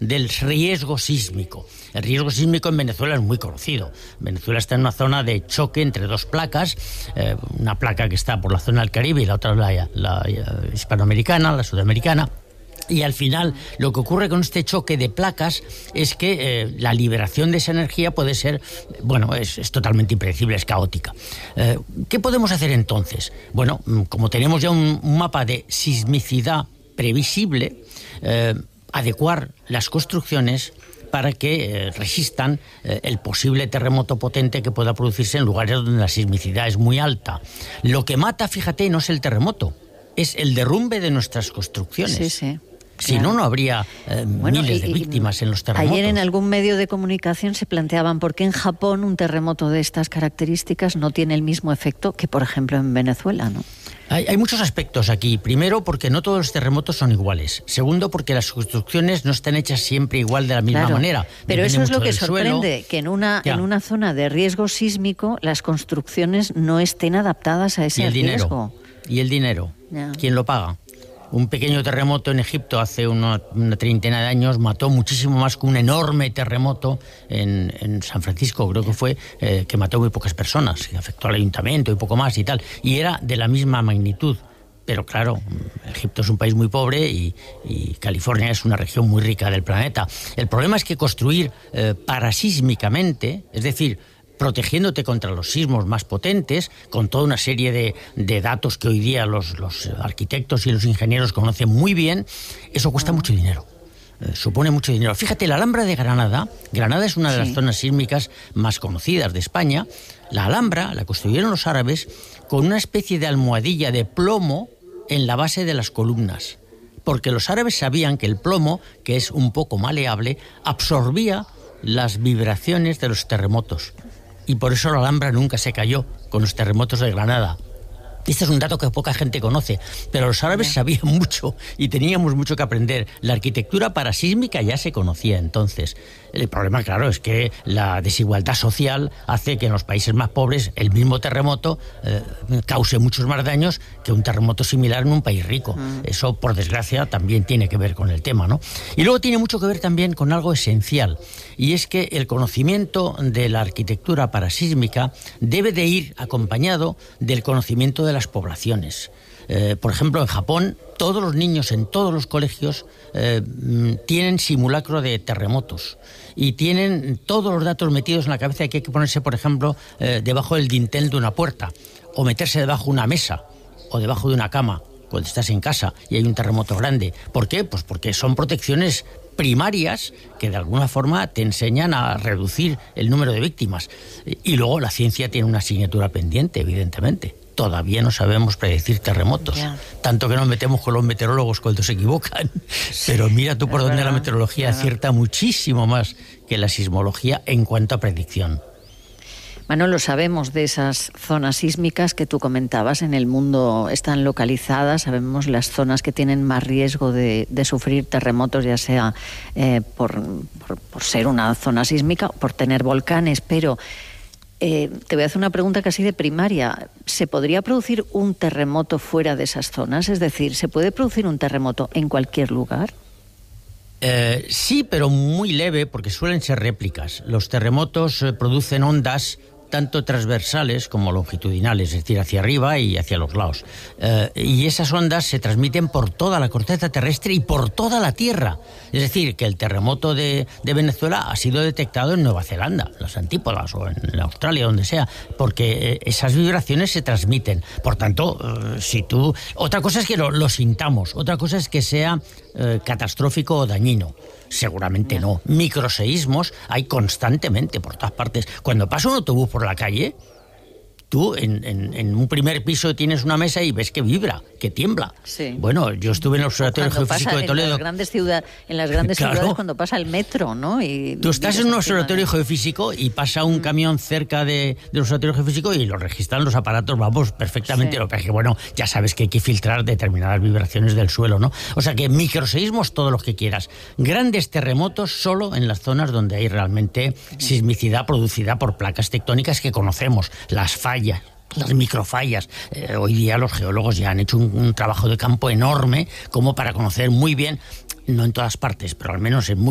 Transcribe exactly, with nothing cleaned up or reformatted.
del riesgo sísmico. El riesgo sísmico en Venezuela es muy conocido. Venezuela está en una zona de choque entre dos placas, eh, una placa que está por la zona del Caribe y la otra la, la, la hispanoamericana, la sudamericana. Y al final lo que ocurre con este choque de placas es que eh, la liberación de esa energía puede ser, bueno, es, es totalmente impredecible, es caótica. Eh, ¿Qué podemos hacer entonces? Bueno, como tenemos ya un, un mapa de sismicidad previsible, eh, adecuar las construcciones para que eh, resistan eh, el posible terremoto potente que pueda producirse en lugares donde la sismicidad es muy alta. Lo que mata, fíjate, no es el terremoto, es el derrumbe de nuestras construcciones. Sí, sí. Si no, no habría eh, bueno, miles de víctimas en los terremotos. Ayer en algún medio de comunicación se planteaban por qué en Japón un terremoto de estas características no tiene el mismo efecto que, por ejemplo, en Venezuela, ¿no? Hay, hay muchos aspectos aquí. Primero, porque no todos los terremotos son iguales. Segundo, porque las construcciones no están hechas siempre igual de la misma claro, manera. Pero Depende eso es lo que sorprende, suelo. que en una, en una zona de riesgo sísmico las construcciones no estén adaptadas a ese y el riesgo. Dinero, y el dinero, ya. ¿Quién lo paga? Un pequeño terremoto en Egipto hace una, una treintena de años mató muchísimo más que un enorme terremoto en, en San Francisco, creo que fue, eh, que mató muy pocas personas, que afectó al ayuntamiento y poco más y tal. Y era de la misma magnitud. Pero claro, Egipto es un país muy pobre y, y California es una región muy rica del planeta. El problema es que construir eh, parasísmicamente, es decir, protegiéndote contra los sismos más potentes, con toda una serie de, de datos que hoy día los, los arquitectos y los ingenieros conocen muy bien, eso cuesta mucho dinero. Eh, supone mucho dinero. Fíjate, la Alhambra de Granada, Granada es una de sí. las zonas sísmicas más conocidas de España. La Alhambra la construyeron los árabes con una especie de almohadilla de plomo en la base de las columnas, porque los árabes sabían que el plomo, que es un poco maleable, absorbía las vibraciones de los terremotos. Y por eso la Alhambra nunca se cayó con los terremotos de Granada. Este es un dato que poca gente conoce, pero los árabes yeah. sabían mucho y teníamos mucho que aprender. La arquitectura parasísmica ya se conocía entonces. El problema, claro, es que la desigualdad social hace que en los países más pobres el mismo terremoto eh, cause muchos más daños que un terremoto similar en un país rico. Mm. Eso, por desgracia, también tiene que ver con el tema, ¿no? Y luego tiene mucho que ver también con algo esencial, y es que el conocimiento de la arquitectura parasísmica debe de ir acompañado del conocimiento de las poblaciones. Eh, por ejemplo, en Japón, todos los niños en todos los colegios eh, tienen simulacro de terremotos y tienen todos los datos metidos en la cabeza de que hay que ponerse, por ejemplo, eh, debajo del dintel de una puerta o meterse debajo de una mesa o debajo de una cama cuando estás en casa y hay un terremoto grande. ¿Por qué? Pues porque son protecciones primarias que de alguna forma te enseñan a reducir el número de víctimas. Y luego la ciencia tiene una asignatura pendiente, evidentemente. Todavía no sabemos predecir terremotos, yeah. tanto que nos metemos con los meteorólogos cuando se equivocan. Sí, pero mira tú por dónde verdad, la meteorología acierta muchísimo más que la sismología en cuanto a predicción. Manolo, sabemos de esas zonas sísmicas que tú comentabas, en el mundo están localizadas, sabemos las zonas que tienen más riesgo de, de sufrir terremotos, ya sea eh, por, por, por ser una zona sísmica, por tener volcanes, pero eh, te voy a hacer una pregunta casi de primaria. ¿Se podría producir un terremoto fuera de esas zonas? Es decir, ¿se puede producir un terremoto en cualquier lugar? Eh, sí, pero muy leve, porque suelen ser réplicas. Los terremotos eh, producen ondas tanto transversales como longitudinales, es decir, hacia arriba y hacia los lados. Eh, y esas ondas se transmiten por toda la corteza terrestre y por toda la Tierra. Es decir, que el terremoto de, de Venezuela ha sido detectado en Nueva Zelanda, en las antípodas o en Australia, donde sea, porque eh, esas vibraciones se transmiten. Por tanto, eh, si tú... Otra cosa es que lo, lo sintamos, otra cosa es que sea eh, catastrófico o dañino. Seguramente no. Microseísmos hay constantemente por todas partes. Cuando pasa un autobús por la calle, tú en, en, en un primer piso tienes una mesa y ves que vibra, que tiembla. Sí. Bueno, yo estuve en el Observatorio cuando Geofísico de Toledo. En las grandes, ciudad, en las grandes claro. ciudades cuando pasa el metro, ¿no? Y tú estás en un observatorio de... geofísico y pasa un mm. camión cerca de, del observatorio geofísico y lo registran los aparatos, vamos, perfectamente. Sí. Lo que es que, bueno, ya sabes que hay que filtrar determinadas vibraciones del suelo, ¿no? O sea que microseísmos, todos los que quieras. Grandes terremotos solo en las zonas donde hay realmente mm. sismicidad producida por placas tectónicas que conocemos, las fallas, las microfallas. Eh, hoy día los geólogos ya han hecho un, un trabajo de campo enorme como para conocer muy bien, no en todas partes, pero al menos en muy